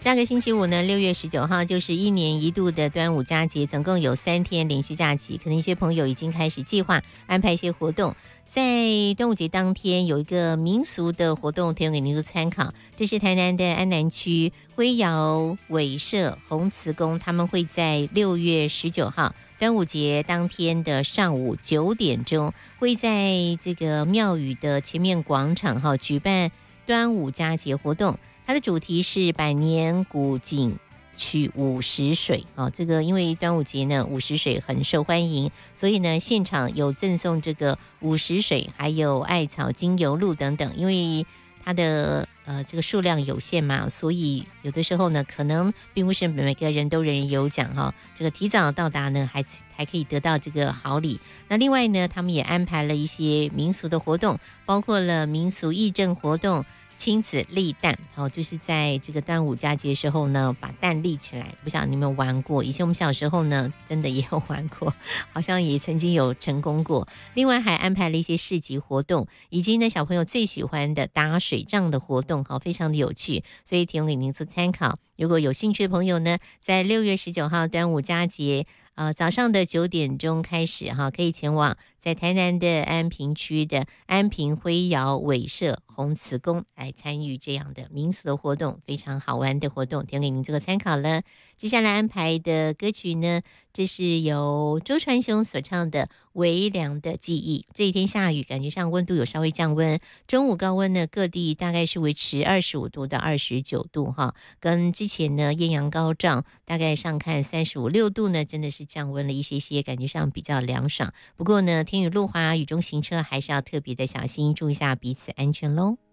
下个星期五呢，6月19号就是1年1度的端午佳节，总共有3天连续假期，可能一些朋友已经开始计划安排一些活动。在端午节当天有一个民俗的活动提供给您做参考，这是台南的安南区灰窑尾社红慈宫，他们会在6月19号端午节当天的上午9点钟，会在这个庙宇的前面广场举办端午佳节活动。它的主题是百年古井取午时水这个因为端午节呢午时水很受欢迎，所以呢现场有赠送这个午时水，还有艾草精油露等等。因为它的这个数量有限嘛，所以有的时候呢可能并不是每个人都人人有奖这个提早到达呢还可以得到这个好礼。那另外呢他们也安排了一些民俗的活动，包括了民俗义政活动，亲子立蛋就是在这个端午佳节的时候呢把蛋立起来，不晓得你们有玩过，以前我们小时候呢真的也有玩过，好像也曾经有成功过。另外还安排了一些市集活动，以及呢小朋友最喜欢的打水仗的活动非常的有趣，所以提供给您做参考。如果有兴趣的朋友呢，在6月19号端午佳节早上的9点钟开始可以前往在台南的安平区的安平灰窑尾社红慈宫来参与这样的民俗的活动，非常好玩的活动，提供给您这个参考了。接下来安排的歌曲呢，这是由周传雄所唱的《微凉的记忆》。这一天下雨，感觉上温度有稍微降温，中午高温呢各地大概是维持25度到29度跟之前呢艳阳高照，大概上看35、6度呢，真的是降温了一些些，感觉上比较凉爽。不过呢天雨路滑，雨中行车还是要特别的小心，注意一下彼此安全咯。